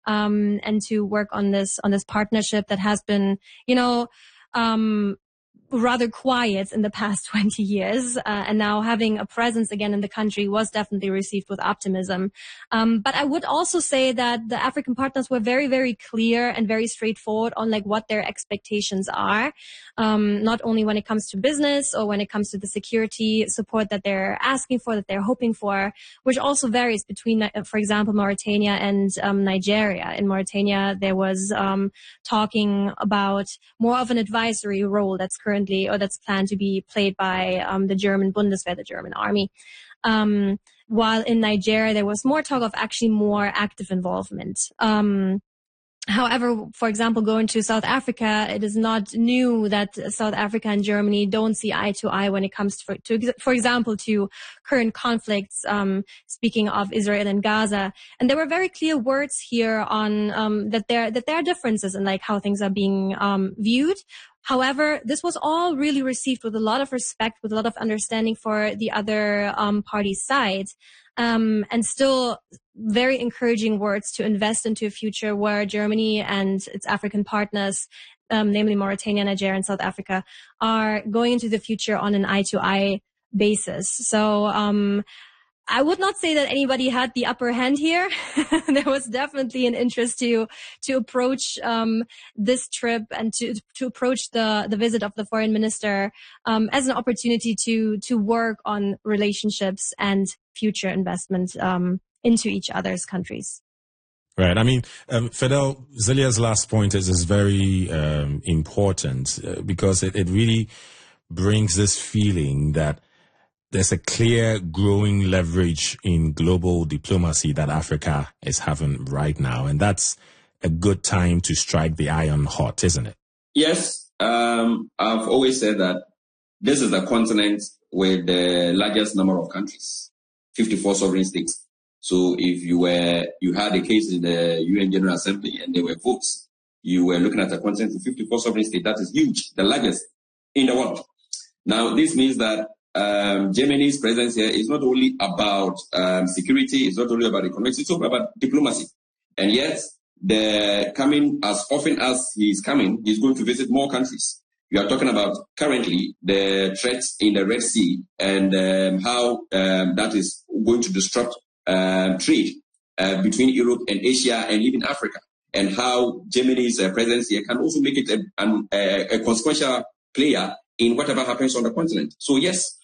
and to work on this partnership that has been, rather quiet in the past 20 years, and now having a presence again in the country was definitely received with optimism. But I would also say that the African partners were very, very clear and very straightforward on like what their expectations are, not only when it comes to business or when it comes to the security support that they're asking for, that they're hoping for, which also varies between, for example, Mauritania and Nigeria. In Mauritania, there was talking about more of an advisory role that's planned to be played by the German Bundeswehr, the German army. While in Nigeria, there was more talk of actually more active involvement. However, for example, going to South Africa, it is not new that South Africa and Germany don't see eye to eye when it comes to for example, to current conflicts, speaking of Israel and Gaza. And there were very clear words here on that there are differences in like how things are being viewed. However, this was all really received with a lot of respect, with a lot of understanding for the other party's side. And still very encouraging words to invest into a future where Germany and its African partners, namely Mauritania, Nigeria, and South Africa, are going into the future on an eye-to-eye basis. So I would not say that anybody had the upper hand here. There was definitely an interest to approach this trip and to approach the visit of the foreign minister as an opportunity to work on relationships and future investment into each other's countries. Right. I mean, Fidel, Zelia's last point is very important because it really brings this feeling that there's a clear growing leverage in global diplomacy that Africa is having right now. And that's a good time to strike the iron hot, isn't it? Yes. I've always said that this is the continent with the largest number of countries, 54 sovereign states. So if you had a case in the UN General Assembly and there were votes, you were looking at a continent with 54 sovereign states. That is huge, the largest in the world. Now, this means that Germany's presence here is not only about security, it's not only about economics, it's also about diplomacy. And yet, coming as often as he's coming, he's going to visit more countries. We are talking about currently the threats in the Red Sea and how that is going to disrupt trade between Europe and Asia and even Africa, and how Germany's presence here can also make it a consequential player in whatever happens on the continent. So yes,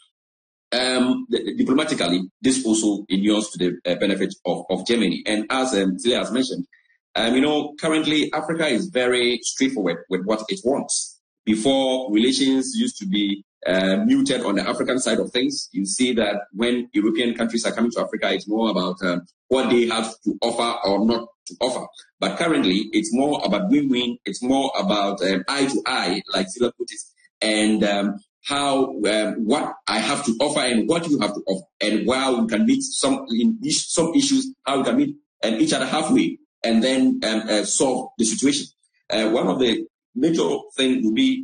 diplomatically, this also inures to the benefit of Germany. And as Zelia has mentioned, currently Africa is very straightforward with what it wants. Before, relations used to be muted on the African side of things. You see that when European countries are coming to Africa, it's more about what they have to offer or not to offer. But currently, it's more about win-win. It's more about eye to eye, like Zila put it, and how what I have to offer and what you have to offer, and while we can meet some issues, how we can meet each other halfway, and then solve the situation. One of the major things will be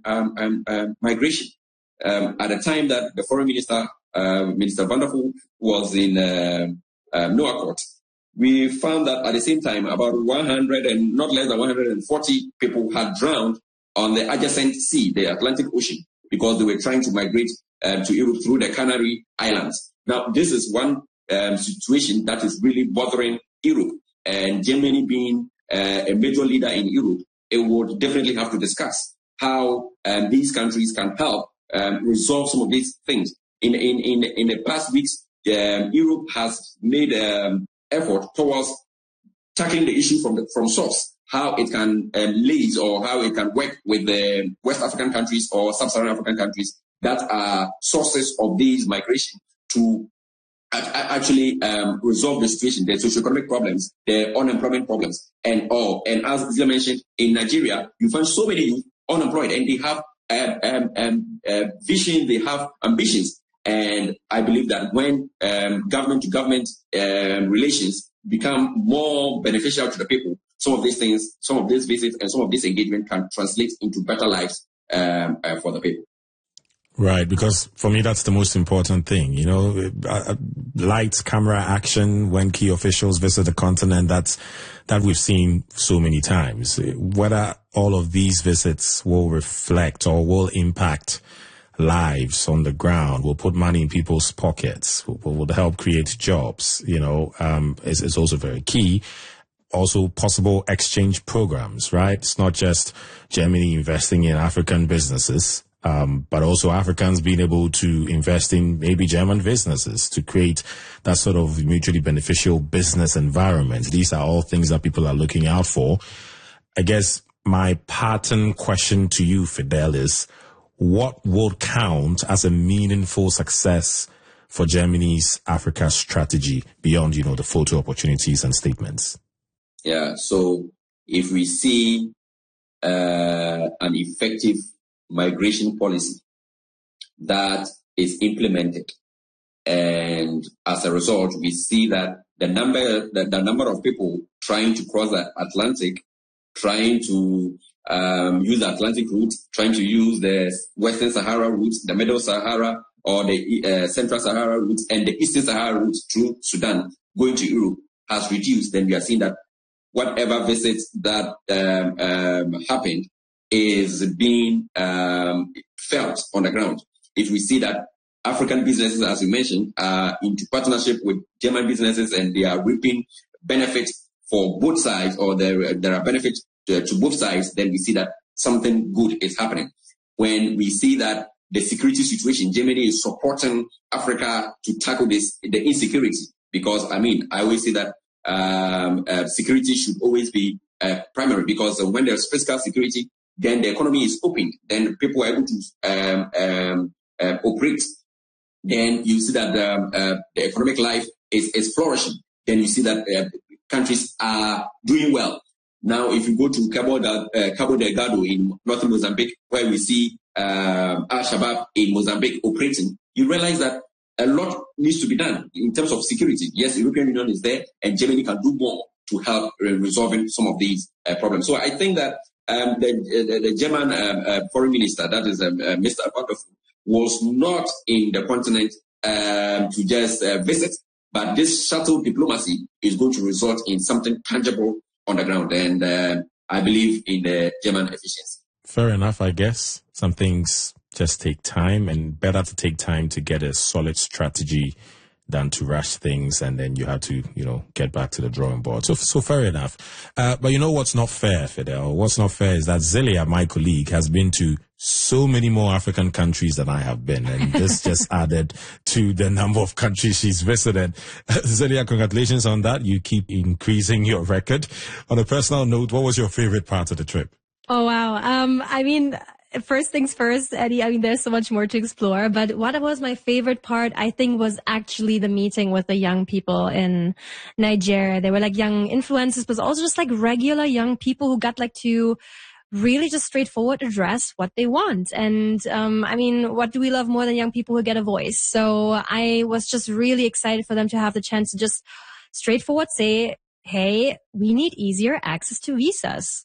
migration. At the time that the foreign minister, Minister Vanderpoel, was in Nouakchott, we found that at the same time about 100 and not less than 140 people had drowned on the adjacent sea, the Atlantic Ocean, because they were trying to migrate to Europe through the Canary Islands. Now, this is one situation that is really bothering Europe, and Germany being a major leader in Europe, it would definitely have to discuss how these countries can help resolve some of these things. In the past weeks, Europe has made effort towards tackling the issue from source, how it can liaise or how it can work with the West African countries or Sub-Saharan African countries that are sources of these migration to actually resolve the situation, the socioeconomic problems, the unemployment problems, and all. And as Zia mentioned, in Nigeria, you find so many youth unemployed, and they have vision, they have ambitions. And I believe that when government-to-government relations become more beneficial to the people, some of these things, some of these visits, and some of this engagement can translate into better lives for the people. Right, because for me, that's the most important thing. Lights, camera, action, when key officials visit the continent, that we've seen so many times. Whether all of these visits will reflect or will impact lives on the ground, will put money in people's pockets, will help create jobs, is also very key. Also possible exchange programs, right? It's not just Germany investing in African businesses, but also Africans being able to invest in maybe German businesses to create that sort of mutually beneficial business environment. These are all things that people are looking out for. I guess my pattern question to you, Fidel, is what would count as a meaningful success for Germany's Africa strategy beyond, the photo opportunities and statements? Yeah, so if we see an effective migration policy that is implemented, and as a result, we see that the number of people trying to cross the Atlantic, trying to use the Atlantic route, trying to use the Western Sahara route, the Middle Sahara, or the Central Sahara route, and the Eastern Sahara route through Sudan, going to Europe, has reduced. Then we are seeing that whatever visits that happened is being felt on the ground. If we see that African businesses, as you mentioned, are into partnership with German businesses and they are reaping benefits for both sides, or there are benefits to both sides, then we see that something good is happening. When we see that the security situation, Germany is supporting Africa to tackle the insecurity, because I always say that security should always be primary, because when there's fiscal security, then the economy is open, then people are able to operate. Then you see that the economic life is flourishing. Then you see that countries are doing well. Now, if you go to Cabo Delgado in northern Mozambique, where we see Al-Shabaab in Mozambique operating, you realize that a lot needs to be done in terms of security. Yes, the European Union is there, and Germany can do more to help resolving some of these problems. So I think that the German foreign minister, that is Mr. Wonderful, was not in the continent to just visit, but this shuttle diplomacy is going to result in something tangible on the ground, and I believe in the German efficiency. Fair enough, I guess. Some things just take time, and better to take time to get a solid strategy than to rush things, and then you have to, get back to the drawing board. So fair enough. But what's not fair, Fidel? What's not fair is that Zelia, my colleague, has been to so many more African countries than I have been, and this just added to the number of countries she's visited. Zelia, congratulations on that. You keep increasing your record. On a personal note, what was your favorite part of the trip? Oh, wow. First things first, Eddie, there's so much more to explore, but what was my favorite part, I think, was actually the meeting with the young people in Nigeria. They were like young influencers, but also just like regular young people who got to really just straightforward address what they want. And, what do we love more than young people who get a voice? So I was just really excited for them to have the chance to just straightforward say, hey, we need easier access to visas.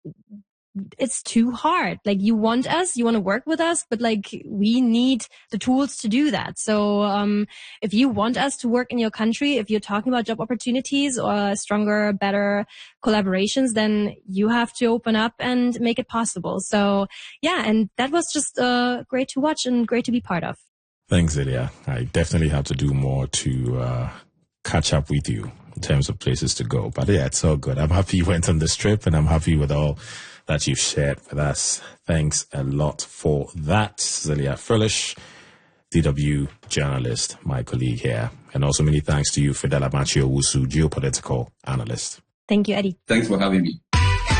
It's too hard. You want us, you want to work with us, but we need the tools to do that. So, if you want us to work in your country, if you're talking about job opportunities or stronger, better collaborations, then you have to open up and make it possible. So yeah, and that was just, great to watch and great to be part of. Thanks, Zelia. I definitely have to do more to, catch up with you in terms of places to go. But yeah, it's all good. I'm happy you went on this trip, and I'm happy with all that you've shared with us. Thanks a lot for that, Zelia Fröhlich, DW journalist, my colleague here. And also many thanks to you, Fidel Amakye-Owusu, geopolitical analyst. Thank you, Eddie. Thanks for having me.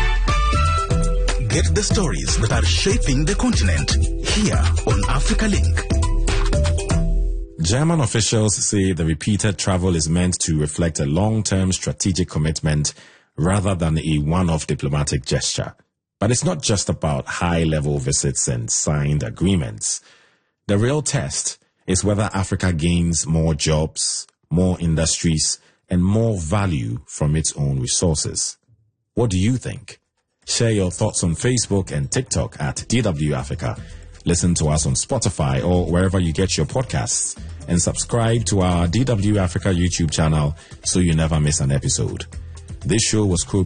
Get the stories that are shaping the continent here on Africa Link. German officials say the repeated travel is meant to reflect a long-term strategic commitment rather than a one-off diplomatic gesture. But it's not just about high-level visits and signed agreements. The real test is whether Africa gains more jobs, more industries, and more value from its own resources. What do you think? Share your thoughts on Facebook and TikTok at DW Africa. Listen to us on Spotify or wherever you get your podcasts. And subscribe to our DW Africa YouTube channel so you never miss an episode. This show was co